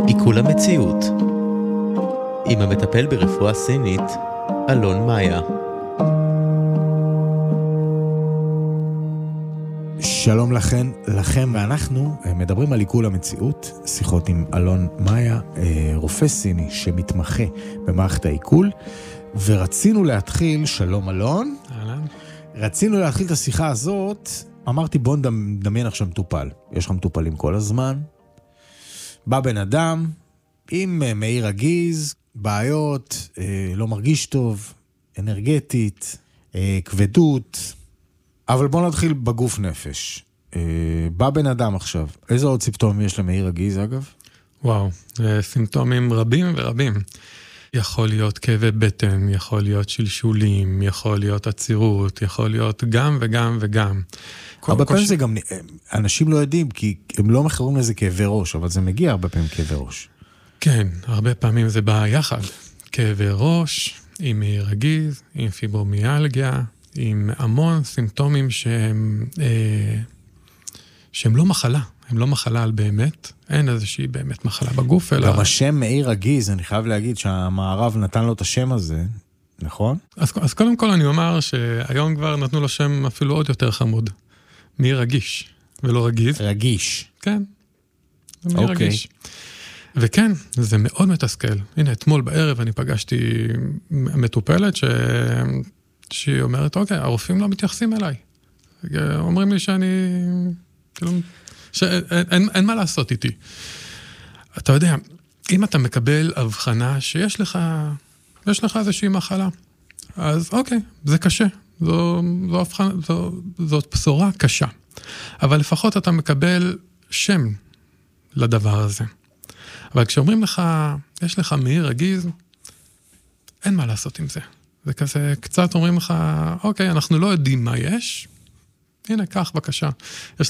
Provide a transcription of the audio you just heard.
עיכול המציאות עם המטפל ברפואה סינית אלון מאיה. שלום לכם ואנחנו מדברים על עיכול המציאות, שיחות עם אלון מאיה, רופא סיני שמתמחה במערכת העיכול, ורצינו להתחיל, שלום אלון, רצינו להתחיל את השיחה הזאת, אמרתי בוא נדמיין עכשיו מטופל, יש לך מטופלים כל הזמן, בא בן אדם עם מעי רגיז, בעיות, לא מרגיש טוב, אנרגטית, כבדות, אבל בוא נתחיל בגוף נפש. בא בן אדם עכשיו, איזה עוד סימפטומים יש למעי רגיז אגב? וואו, סימפטומים רבים ורבים. יכול להיות כאבי בטן, יכול להיות שלשולים, יכול להיות עצירות, יכול להיות גם וגם וגם. הרבה פעמים זה גם, אנשים לא יודעים, כי הם לא מחברים לזה כאבי ראש, אבל זה מגיע הרבה פעמים כאבי ראש. כן, הרבה פעמים זה בא יחד. כאבי ראש, עם מעי רגיז, עם פיברומיאלגיה, עם המון סימפטומים שהם לא מחלה. הם לא מחלה על באמת, אין איזושהי באמת מחלה בגוף, אלא... גם השם מעי רגיז, אני חייב להגיד שהמערב נתן לו את השם הזה, נכון? אז קודם כל אני אומר שהיום כבר נתנו לו שם אפילו עוד יותר חמוד. מעי רגיש, ולא רגיז. רגיש. כן, זה מעי רגיש. וכן, זה מאוד מתסכל. הנה, אתמול בערב אני פגשתי מטופלת שהיא אומרת, אוקיי, הרופאים לא מתייחסים אליי. אומרים לי שאני... כאילו... שאין מה לעשות איתי. אתה יודע, אם אתה מקבל הבחנה שיש לך איזושהי מחלה, אז אוקיי, זה קשה. זאת בשורה קשה. אבל לפחות אתה מקבל שם לדבר הזה. אבל כשאומרים לך, יש לך מעי רגיז, אין מה לעשות עם זה. זה כזה, קצת אומרים לך, אוקיי, אנחנו לא יודעים מה יש, הנה, קח בבקשה. יש